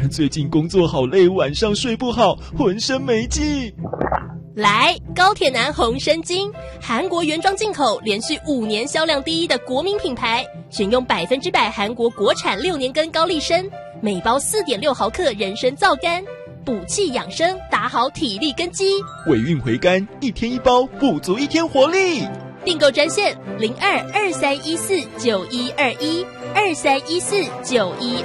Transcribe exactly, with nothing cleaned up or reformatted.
最近工作好累，晚上睡不好，浑身没劲。 来，高铁男红参精，韩国原装进口，连续五年销量第一的国民品牌，选用百分之百韩国国产六年根高丽参，每包 四点六毫克人参皂苷，补气养生，打好体力根基。 尾韵回甘，一天一包，补足一天活力。 订购专线零二二三一四九一二一二三一四九一。